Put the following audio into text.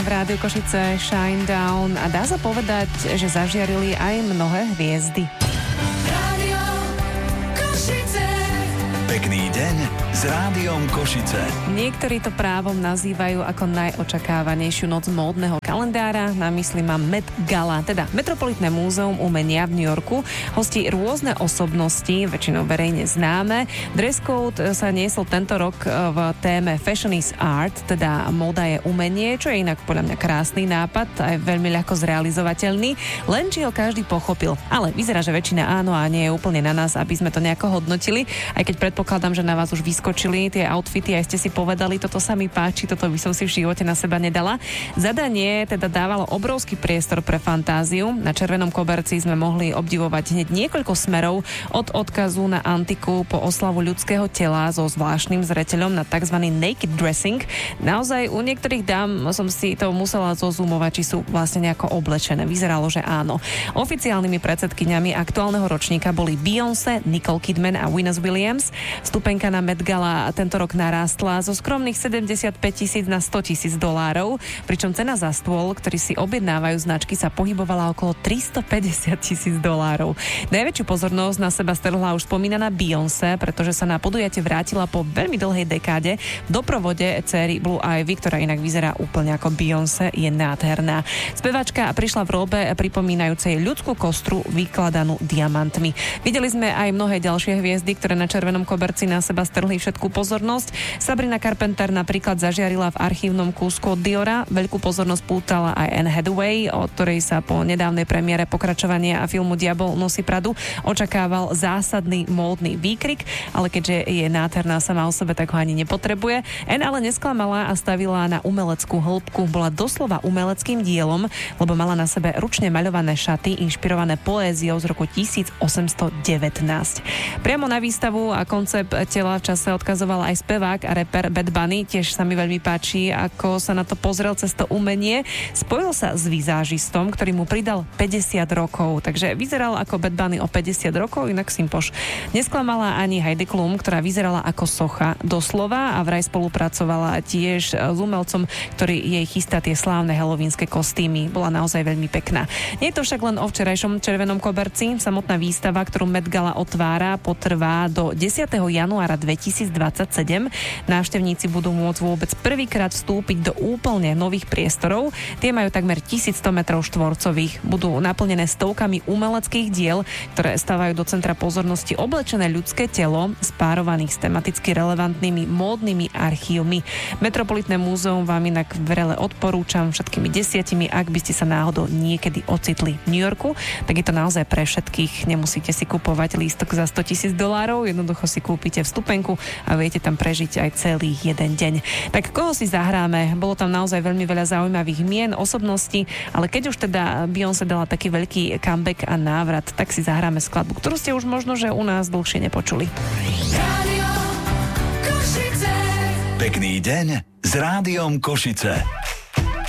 v Rádiu Košice Shine Down a dá sa povedať, že zažiarili aj mnohé hviezdy. Rádio Košice. Pekný deň s Rádiom Košice. Niektorí to právom nazývajú ako najočakávanejšiu noc módneho kalendára. Na mysli mám Met Gala, teda Metropolitné múzeum umenia v New Yorku. Hostí rôzne osobnosti, väčšinou verejne známe. Dress code sa niesol tento rok v téme Fashion is Art, teda móda je umenie, čo je inak podľa mňa krásny nápad, aj veľmi ľahko zrealizovateľný, len či ho každý pochopil. Ale vyzerá, že väčšina áno a nie je úplne na nás, aby sme to nejako hodnotili, aj keď predpokladám, že na vás už vyskočili tie outfity a ste si povedali, toto sa mi páči, toto by som si v živote na seba nedala. Zadanie teda dávalo obrovský priestor pre fantáziu. Na červenom koberci sme mohli obdivovať hneď niekoľko smerov, od odkazu na antiku po oslavu ľudského tela so zvláštnym zreteľom na tzv. Naked dressing. Naozaj u niektorých dám som si to musela zozoomovať, či sú vlastne nejako oblečené. Vyzeralo, že áno. Oficiálnymi predsedkyňami aktuálneho ročníka boli Beyoncé, Nicole Kidman a Venus Williams. Vstupenka na Met Gala tento rok narástla zo skromných $75,000 na $100,000, pričom cena za stôl, ktorý si objednávajú značky, sa pohybovala okolo $350,000. Najväčšiu pozornosť na seba strhla už spomínaná Beyoncé, pretože sa na podujatie vrátila po veľmi dlhej dekáde v doprovode dcéry Blue Ivy, ktorá inak vyzerá úplne ako Beyoncé, je nádherná. Speváčka prišla v robe pripomínajúcej ľudskú kostru vykladanú diamantmi. Videli sme aj mnohé ďalšie hviezdy, ktoré na červenom koberci na seba strhli všetkú pozornosť. Sabrina Carpenter napríklad zažiarila v archívnom kúsku od Diora. Veľkú pozornosť pútala aj Anne Hathaway, od ktorej sa po nedávnej premiére pokračovania a filmu Diabol nosí Pradu očakával zásadný módny výkrik, ale keďže je nádherná sama o sebe, tak ho ani nepotrebuje. Anne ale nesklamala a stavila na umeleckú hĺbku. Bola doslova umeleckým dielom, lebo mala na sebe ručne maľované šaty inšpirované poéziou z roku 1819. Priamo na výstavu a koncept tela v čase odkazoval aj spevák a rapper Bad Bunny. Tiež sa mi veľmi páči, ako sa na to pozrel cez to umenie. Spojil sa s vizážistom, ktorý mu pridal 50 rokov. Takže vyzeral ako Bad Bunny o 50 rokov, inak simpoš. Nesklamala ani Heidi Klum, ktorá vyzerala ako socha doslova a vraj spolupracovala tiež s umelcom, ktorý jej chystá tie slávne halloweenské kostýmy. Bola naozaj veľmi pekná. Nie je to však len o včerajšom červenom koberci. Samotná výstava, ktorú Met Gala otvára, potrvá do 10. januára 2027. Návštevníci budú môcť vôbec prvýkrát vstúpiť do úplne nových priestorov. Tie majú takmer 1100 metrov štvorcových. Budú naplnené stovkami umeleckých diel, ktoré stávajú do centra pozornosti oblečené ľudské telo, spárovaných s tematicky relevantnými módnymi archívmi. Metropolitné múzeum vám inak vrele odporúčam všetkými 10, ak by ste sa náhodou niekedy ocitli v New Yorku, tak je to naozaj pre všetkých. Nemusíte si kupovať lístok za $100,000, jednoducho si kúpite vstupenku a viete tam prežiť aj celý jeden deň. Tak koho si zahráme? Bolo tam naozaj veľmi veľa zaujímavých mien, osobností, ale keď už teda Beyoncé dala taký veľký comeback a návrat, tak si zahráme skladbu, ktorú ste už možno, že u nás dlhšie nepočuli. Rádio Košice. Pekný deň s Rádiom Košice.